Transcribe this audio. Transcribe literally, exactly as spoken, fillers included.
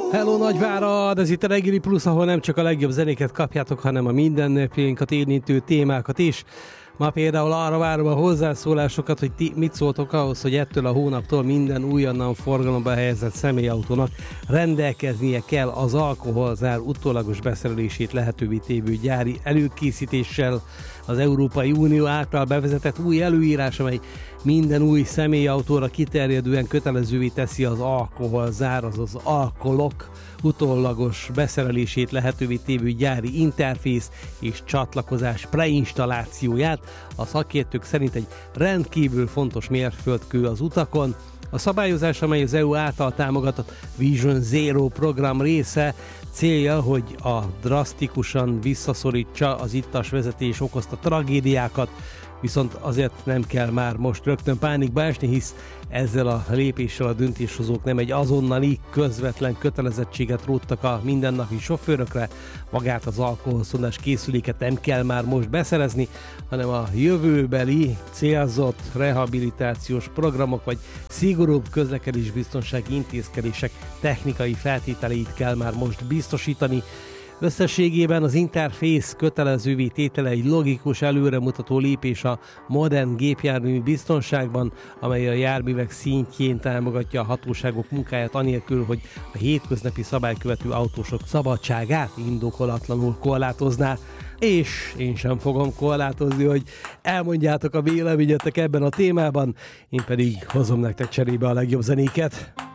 Hello Nagyvárad, ez itt a Reggeli Plusz, ahol nem csak a legjobb zenéket kapjátok, hanem a mindennapjainkat érintő témákat is. Ma például arra várom a hozzászólásokat, hogy ti mit szóltok ahhoz, hogy ettől a hónaptól minden újonnan forgalomba helyezett személyautónak rendelkeznie kell az alkoholzár utólagos beszerelését lehetővé tévő gyári előkészítéssel. Az Európai Unió által bevezetett új előírás, amely minden új személyautóra kiterjedően kötelezővé teszi az alkoholzár, azaz alkolok utólagos beszerelését lehetővé tévő gyári interfész és csatlakozás preinstallációját. A szakértők szerint egy rendkívül fontos mérföldkő az utakon. A szabályozás, amely az é u által támogatott Vision Zero program része, célja, hogy a drasztikusan visszaszorítsa az ittas vezetés okozta tragédiákat, viszont azért nem kell már most rögtön pánikba esni, hisz ezzel a lépéssel a döntéshozók nem egy azonnali, közvetlen kötelezettséget róttak a mindennapi sofőrökre, magát az alkoholszondás készüléket nem kell már most beszerezni, hanem a jövőbeli célzott rehabilitációs programok vagy szigorúbb közlekedésbiztonsági intézkedések technikai feltételeit kell már most biztosítani. Összességében az interfész kötelezővé tétele egy logikus, előremutató lépés a modern gépjármű biztonságban, amely a járművek szintjén támogatja a hatóságok munkáját anélkül, hogy a hétköznapi szabálykövető autósok szabadságát indokolatlanul korlátozná. És én sem fogom korlátozni, hogy elmondjátok a véleményetek ebben a témában, én pedig hozom nektek cserébe a legjobb zenéket.